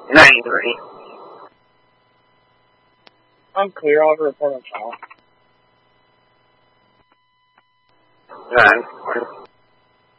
93. I'm clear. I'll report on file. 9.